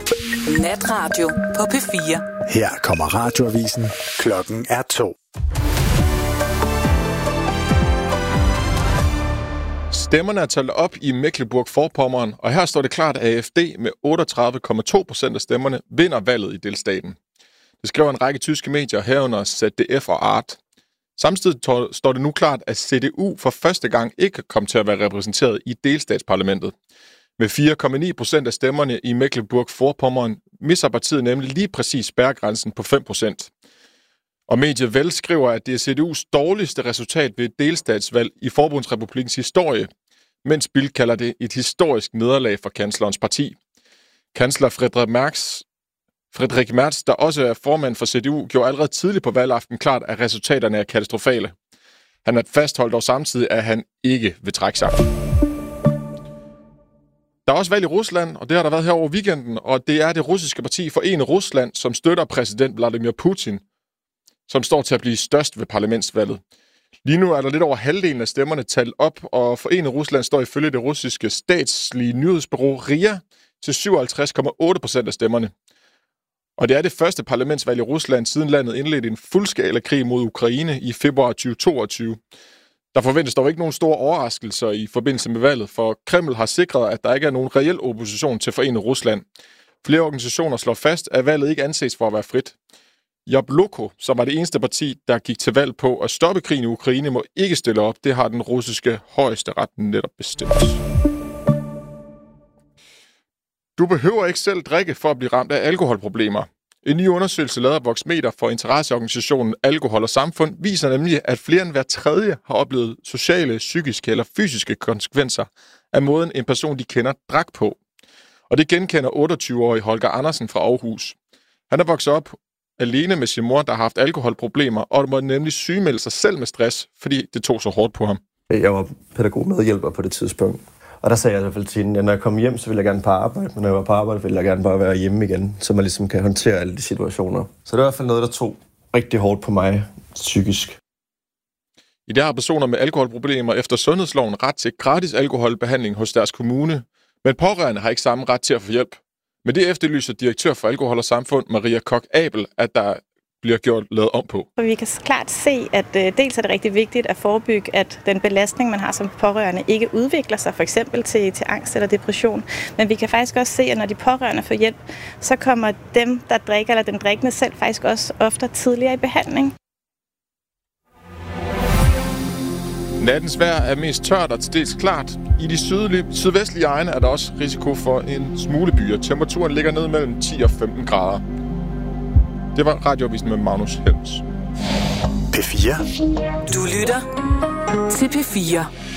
Natradio på P4. Her kommer radioavisen. Klokken er 2. Stemmerne er talt op i Mecklenburg-Vorpommern, og her står det klart, at AfD med 38,2% af stemmerne vinder valget i delstaten. Det skriver en række tyske medier, herunder ZDF og Art. Samtidig står det nu klart, at CDU for første gang ikke kom til at være repræsenteret i delstatsparlamentet. Med 4,9% af stemmerne i Mecklenburg-Vorpommern misser partiet nemlig lige præcis spærregrænsen på 5%. Og mediet Vel skriver, at det er CDU's dårligste resultat ved et delstatsvalg i Forbundsrepublikkens historie, mens Bild kalder det et historisk nederlag for kanslerens parti. Kansler Friedrich Merz, der også er formand for CDU, gjorde allerede tidligt på valgaften klart, at resultaterne er katastrofale. Han har fastholdt dog samtidig, at han ikke vil trække sig. Der er også valg i Rusland, og det har der været her over weekenden, og det er det russiske parti Forene Rusland, som støtter præsident Vladimir Putin, som står til at blive størst ved parlamentsvalget. Lige nu er der lidt over halvdelen af stemmerne talt op, og Forene Rusland står ifølge det russiske statslige nyhedsbureau RIA til 57,8% af stemmerne. Og det er det første parlamentsvalg i Rusland, siden landet indledte en fuldskala krig mod Ukraine i februar 2022. Der forventes dog ikke nogen store overraskelser i forbindelse med valget, for Kreml har sikret, at der ikke er nogen reel opposition til Forene Rusland. Flere organisationer slår fast, at valget ikke anses for at være frit. Jabloko, som var det eneste parti, der gik til valg på at stoppe krigen i Ukraine, må ikke stille op. Det har den russiske højeste ret netop bestemt. Du behøver ikke selv drikke for at blive ramt af alkoholproblemer. En ny undersøgelse lavet af Voxmeter for interesseorganisationen Alkohol og Samfund viser nemlig, at flere end hver tredje har oplevet sociale, psykiske eller fysiske konsekvenser af måden en person, de kender, drak på. Og det genkender 28-årige Holger Andersen fra Aarhus. Han er vokset op alene med sin mor, der har haft alkoholproblemer, og måtte nemlig sygemelde sig selv med stress, fordi det tog så hårdt på ham. Jeg var pædagogmedhjælper på det tidspunkt. Og der sagde jeg i hvert fald til hende, at når jeg kom hjem, så ville jeg gerne på arbejde. Men når jeg var på arbejde, ville jeg gerne bare være hjemme igen, så man ligesom kan håndtere alle de situationer. Så det er i hvert fald noget, der tog rigtig hårdt på mig psykisk. I dag har personer med alkoholproblemer efter sundhedsloven ret til gratis alkoholbehandling hos deres kommune, men pårørende har ikke samme ret til at få hjælp. Men det efterlyser direktør for Alkohol og Samfund, Maria Koch-Abel, at der bliver lavet om på. Vi kan klart se, at dels er det rigtig vigtigt at forebygge, at den belastning, man har som pårørende, ikke udvikler sig for eksempel til angst eller depression. Men vi kan faktisk også se, at når de pårørende får hjælp, så kommer dem, der drikker eller den drikkende selv, faktisk også ofte tidligere i behandling. Nattens vejr er mest tørt og til dels klart. I de sydvestlige egne er der også risiko for en smule byer. Temperaturen ligger ned mellem 10 og 15 grader. Det var radioavisen med Magnus Helms. P4. Du lytter til P4.